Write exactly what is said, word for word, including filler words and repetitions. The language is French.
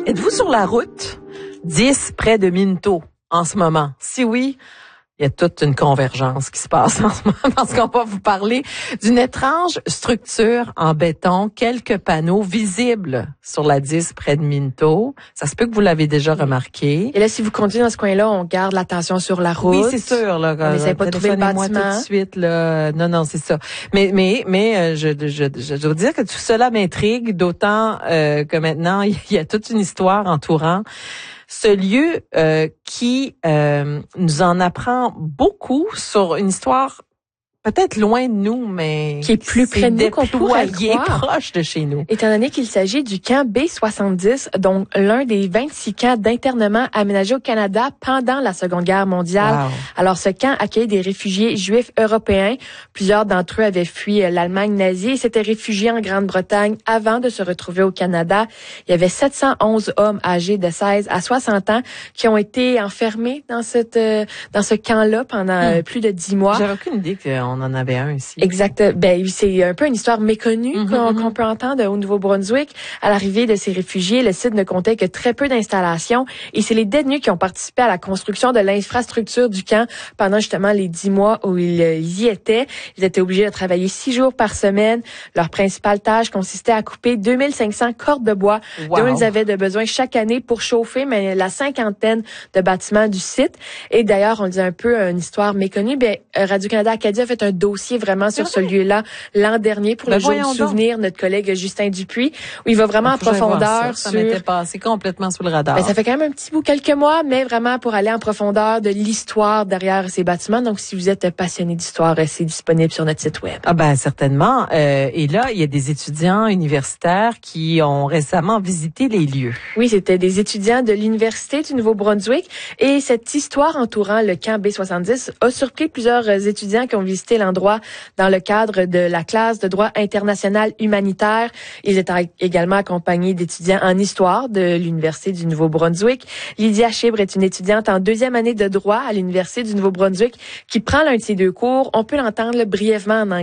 Êtes-vous sur la route dix près de Minto en ce moment? Si oui, il y a toute une convergence qui se passe en ce moment parce qu'on va vous parler d'une étrange structure en béton, quelques panneaux visibles sur la dix près de Minto. Ça se peut que vous l'avez déjà remarqué. Et là, si vous conduisez dans ce coin-là, on garde l'attention sur la route. Oui, c'est sûr. Là, on n'essaie pas de trouver le bâtiment. Tout de suite. Là. Non, non, c'est ça. Mais, mais, mais je, je, je, je dois dire que tout cela m'intrigue, d'autant euh, que maintenant, il y a toute une histoire entourant ce lieu euh, qui euh, nous en apprend beaucoup sur une histoire peut-être loin de nous, mais qui est plus près de nous qu'on pourrait le croire. Proche de chez nous. Étant donné qu'il s'agit du camp B soixante-dix, donc l'un des vingt-six camps d'internement aménagés au Canada pendant la Seconde Guerre mondiale. Wow. Alors, ce camp accueille des réfugiés juifs européens. Plusieurs d'entre eux avaient fui l'Allemagne nazie et s'étaient réfugiés en Grande-Bretagne avant de se retrouver au Canada. Il y avait sept cent onze hommes âgés de seize à soixante ans qui ont été enfermés dans cette dans ce camp-là pendant hmm. plus de dix mois. J'avais aucune idée qu'on en avait un ici. Exact. Ben, c'est un peu une histoire méconnue mm-hmm, qu'on, mm-hmm. qu'on peut entendre au Nouveau-Brunswick. À l'arrivée de ces réfugiés, le site ne comptait que très peu d'installations et c'est les détenus qui ont participé à la construction de l'infrastructure du camp pendant justement les dix mois où ils, ils y étaient. Ils étaient obligés de travailler six jours par semaine. Leur principale tâche consistait à couper deux mille cinq cents cordes de bois wow. dont ils avaient de besoin chaque année pour chauffer mais la cinquantaine de bâtiments du site. Et d'ailleurs, on dit un peu une histoire méconnue. Ben, Radio-Canada Acadie a fait un dossier vraiment sur ce lieu-là l'an dernier pour ben le jour du souvenir, donc. Notre collègue Justin Dupuis, où il va vraiment en profondeur ça. sur... Ça m'était passé complètement sous le radar. Ben, ça fait quand même un petit bout, quelques mois, mais vraiment pour aller en profondeur de l'histoire derrière ces bâtiments. Donc, si vous êtes passionné d'histoire, c'est disponible sur notre site web. Ah ben certainement. Euh, et là, il y a des étudiants universitaires qui ont récemment visité les lieux. Oui, c'était des étudiants de l'Université du Nouveau-Brunswick. Et cette histoire entourant le camp B soixante-dix a surpris plusieurs étudiants qui ont visité l'endroit dans le cadre de la classe de droit international humanitaire. Ils étaient également accompagnés d'étudiants en histoire de l'Université du Nouveau-Brunswick. Lydia Chibre est une étudiante en deuxième année de droit à l'Université du Nouveau-Brunswick qui prend l'un de ces deux cours. On peut l'entendre là, brièvement en anglais.